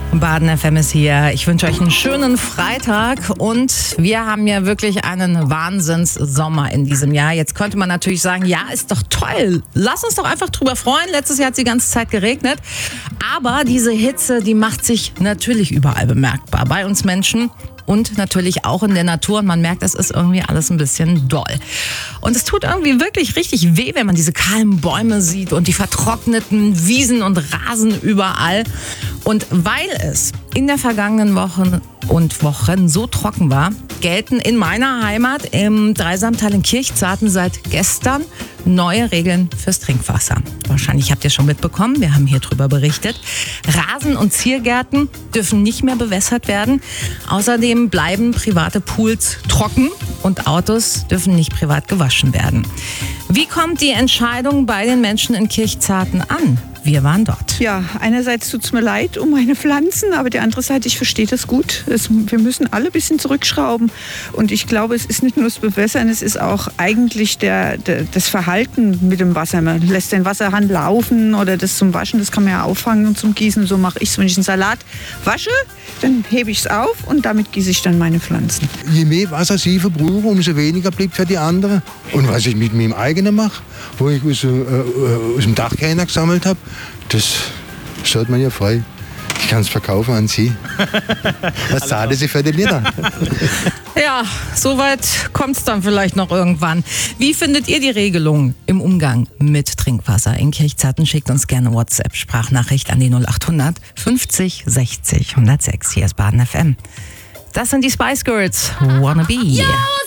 Baden FM ist hier. Ich wünsche euch einen schönen Freitag und wir haben ja wirklich einen Wahnsinnssommer in diesem Jahr. Jetzt könnte man natürlich sagen, ja, ist doch toll. Lass uns doch einfach drüber freuen. Letztes Jahr hat es die ganze Zeit geregnet. Aber diese Hitze, die macht sich natürlich überall bemerkbar. Bei uns Menschen und natürlich auch in der Natur. Und man merkt, es ist irgendwie alles ein bisschen doll. Und es tut irgendwie wirklich richtig weh, wenn man diese kahlen Bäume sieht und die vertrockneten Wiesen und Rasen überall. Und weil es in der vergangenen Wochen so trocken war, gelten in meiner Heimat im Dreisamtal in Kirchzarten seit gestern neue Regeln fürs Trinkwasser. Wahrscheinlich habt ihr schon mitbekommen, wir haben hier drüber berichtet. Rasen und Ziergärten dürfen nicht mehr bewässert werden. Außerdem bleiben private Pools trocken und Autos dürfen nicht privat gewaschen werden. Wie kommt die Entscheidung bei den Menschen in Kirchzarten an? Wir waren dort. Ja, einerseits tut es mir leid um meine Pflanzen, aber die andere Seite, ich verstehe das gut. Wir müssen alle ein bisschen zurückschrauben. Und ich glaube, es ist nicht nur das Bewässern, es ist auch eigentlich das Verhalten mit dem Wasser. Man lässt den Wasserhahn laufen oder das zum Waschen, das kann man ja auffangen und zum Gießen. So mache ich es, wenn ich einen Salat wasche, dann hebe ich es auf und damit gieße ich dann meine Pflanzen. Je mehr Wasser sie verbrauchen, umso weniger bleibt für die anderen. Und was ich mit meinem eigenen mache, wo ich aus dem Dachkeiner gesammelt habe, das stellt man ja frei. Ich kann es verkaufen an Sie. Was zahlen Sie für den Liter? Ja, soweit kommt es dann vielleicht noch irgendwann. Wie findet ihr die Regelung im Umgang mit Trinkwasser in Kirchzarten? Schickt uns gerne WhatsApp-Sprachnachricht an die 0800 50 60 106. Hier ist Baden FM. Das sind die Spice Girls. Wanna Be.